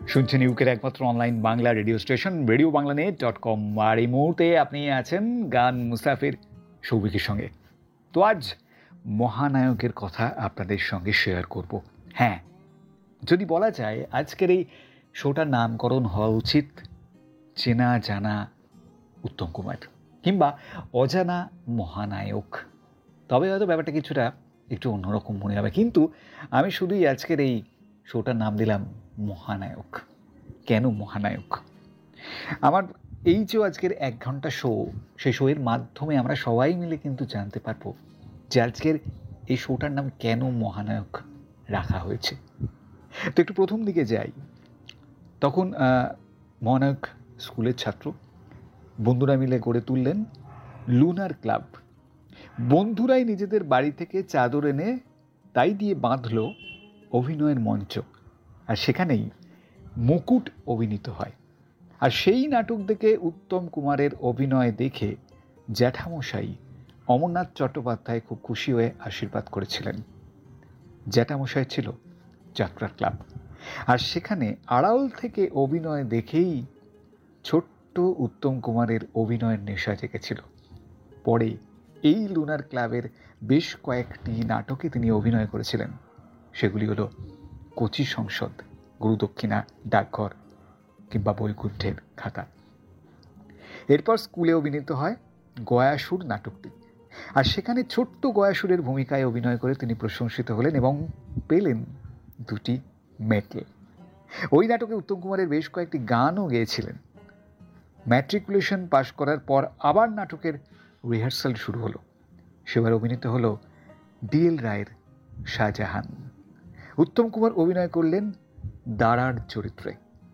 শুনছেন ইউকের একমাত্র online Bangla radio station RadioBanglaNet.com। আর এই মুহূর্তে আপনি আছেন গান মুসাফির সৌভিকের সঙ্গে। তো আজ মহানায়কের কথা আপনাদের সঙ্গে শেয়ার করব। হ্যাঁ, যদি বলা যায় আজকের এই শোটার নামকরণ হওয়া উচিত চেনা জানা উত্তম কুমার কিংবা অজানা মহানায়ক। তবে হয়তো ব্যাপারটা কিছুটা একটু অন্যরকম মনে হবে, কিন্তু আমি শুধুই আজকের এই শোটার নাম দিলাম মহানায়ক। কেন মহানায়ক? আমার এই যে আজকের 1 ঘন্টা শো, সেই শোয়ের মাধ্যমে আমরা সবাই মিলে কিন্তু জানতে পারবো যে আজকের এই শোটার নাম কেন মহানায়ক রাখা হয়েছে। তো একটু প্রথম দিকে যাই। তখন মহানায়ক স্কুলের ছাত্র, বন্ধুরা মিলে গড়ে তুললেন লুনার ক্লাব। বন্ধুরাই নিজেদের বাড়ি থেকে চাদর এনে তাই দিয়ে বাঁধল অভিনয়ের মঞ্চ, আর সেখানেই মুকুট অভিনীত হয়। আর সেই নাটক দেখে উত্তম কুমারের অভিনয় দেখে জ্যাঠামশাই অমরনাথ চট্টোপাধ্যায় খুব খুশি হয়ে আশীর্বাদ করেছিলেন। জ্যাঠামশাই ছিল যাত্রা ক্লাব, আর সেখানে আড়াল থেকে অভিনয় দেখেই ছোট্ট উত্তম কুমারের অভিনয়ের নেশা জেগেছিল। পরে এই লুনার ক্লাবের বেশ কয়েকটি নাটকে তিনি অভিনয় করেছিলেন। সেগুলি হলো কচি সংসদ, গুরুদক্ষিণা, ডাকঘর কিংবা বৈকুণ্ঠের খাতা। এরপর স্কুলে অভিনীত হয় গয়াসুর নাটকটি, আর সেখানে ছোট্ট গয়াসুরের ভূমিকায় অভিনয় করে তিনি প্রশংসিত হলেন এবং পেলেন 2টি মেডেল। ওই নাটকে উত্তম কুমারের বেশ কয়েকটি গানও গেয়েছিলেন। ম্যাট্রিকুলেশন পাশ করার পর আবার নাটকের রিহার্সাল শুরু হলো। সেবার অভিনীত হলো DL রায়ের শাহজাহান। উত্তম কুমার অভিনয় করলেন দাঁড়ার চরিত্রে।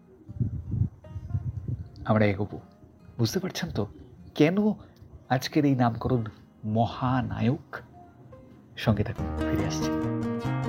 আমরা এগোবো, বুঝতে পারছেন তো কেন আজকের এই নামকরণ মহানায়ক? সঙ্গে থাকুন, ফিরে আসছি।